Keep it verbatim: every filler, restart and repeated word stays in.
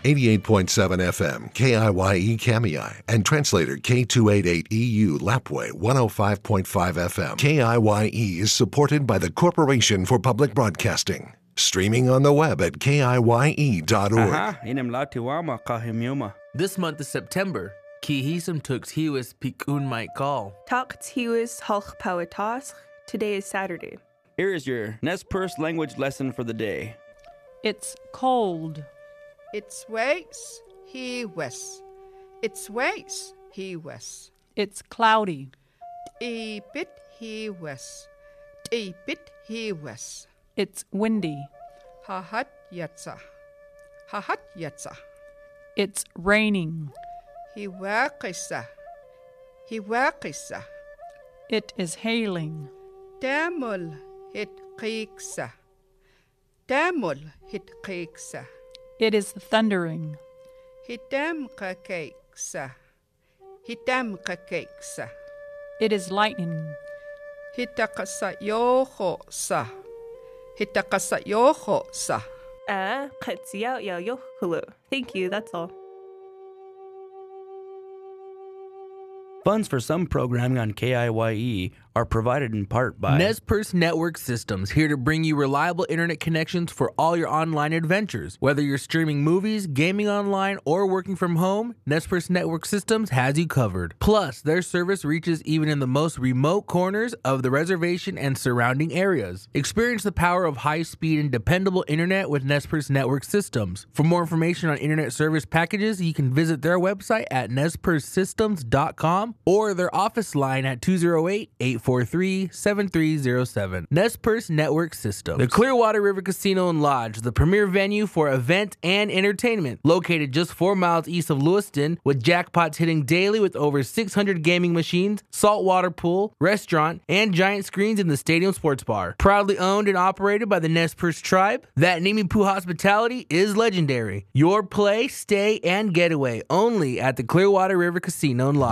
eighty-eight point seven F M, K I Y E Kamiai, and translator K two eighty-eight E U Lapway one oh five point five F M. K I Y E is supported by the Corporation for Public Broadcasting. Streaming on the web at K I Y E dot org. Aha, inimlatiwama kahimyuma. This month is September. Kihisum tux hiwis pikun might call. Tak tiwis halch pawatas. Today is Saturday. Here is your Nez Perce language lesson for the day. It's cold. It's waits, he wes. It's waits, he wes. It's cloudy. E bit he wes. E bit he wes. It's windy. Hahat yatsa. Hahat yatsa. It's raining. He wakisa. He wakisa. It is hailing. Damul hit qeeksa. Damul hit qeeksa. It is thundering. Hitam kakeksa. Hitam kakeksa. It is lightning. Hitakasa yoho sa. Hitakasa yoho sa. Ah, katsiao yo yo hulu. Thank you, that's all. Funds for some programming on K I Y E are provided in part by Nez Perce Network Systems, here to bring you reliable internet connections for all your online adventures. Whether you're streaming movies, gaming online, or working from home, Nez Perce Network Systems has you covered. Plus, their service reaches even in the most remote corners of the reservation and surrounding areas. Experience the power of high-speed and dependable internet with Nez Perce Network Systems. For more information on internet service packages, you can visit their website at nez perce systems dot com or their office line at two oh eight, eight four three, seven three oh seven. Nez Perce Network Systems. The Clearwater River Casino and Lodge, the premier venue for event and entertainment. Located just four miles east of Lewiston, with jackpots hitting daily with over six hundred gaming machines, saltwater pool, restaurant, and giant screens in the stadium sports bar. Proudly owned and operated by the Nez Perce tribe, that Nimipu hospitality is legendary. Your play, stay, and getaway only at the Clearwater River Casino and Lodge.